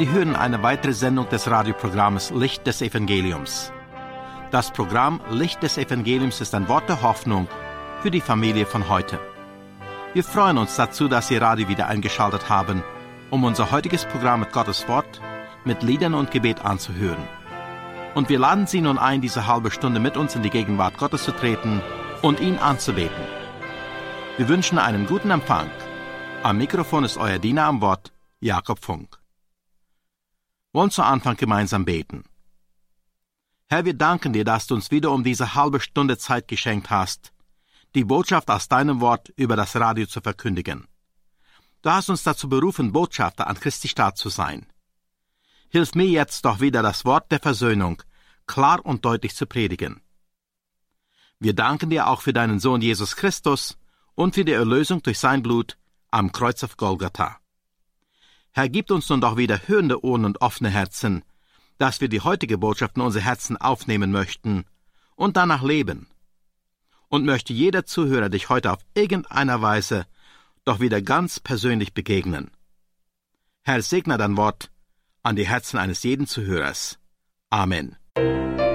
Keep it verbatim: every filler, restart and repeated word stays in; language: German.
Sie hören eine weitere Sendung des Radioprogramms Licht des Evangeliums. Das Programm Licht des Evangeliums ist ein Wort der Hoffnung für die Familie von heute. Wir freuen uns dazu, dass Sie Radio wieder eingeschaltet haben, um unser heutiges Programm mit Gottes Wort, mit Liedern und Gebet anzuhören. Und wir laden Sie nun ein, diese halbe Stunde mit uns in die Gegenwart Gottes zu treten und ihn anzubeten. Wir wünschen einen guten Empfang. Am Mikrofon ist euer Diener am Wort, Jakob Funk. Wollen zu Anfang gemeinsam beten. Herr, wir danken dir, dass du uns wieder um diese halbe Stunde Zeit geschenkt hast, die Botschaft aus deinem Wort über das Radio zu verkündigen. Du hast uns dazu berufen, Botschafter an Christi Staat zu sein. Hilf mir jetzt doch wieder, das Wort der Versöhnung klar und deutlich zu predigen. Wir danken dir auch für deinen Sohn Jesus Christus und für die Erlösung durch sein Blut am Kreuz auf Golgatha. Herr, gib uns nun doch wieder hörende Ohren und offene Herzen, dass wir die heutige Botschaft in unser Herzen aufnehmen möchten und danach leben. Und möchte jeder Zuhörer dich heute auf irgendeiner Weise doch wieder ganz persönlich begegnen. Herr, segne dein Wort an die Herzen eines jeden Zuhörers. Amen.